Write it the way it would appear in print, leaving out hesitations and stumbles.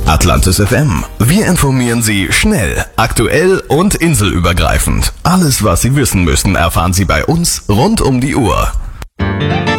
Atlantis FM. Wir informieren Sie schnell, aktuell und inselübergreifend. Alles, was Sie wissen müssen, erfahren Sie bei uns rund um die Uhr.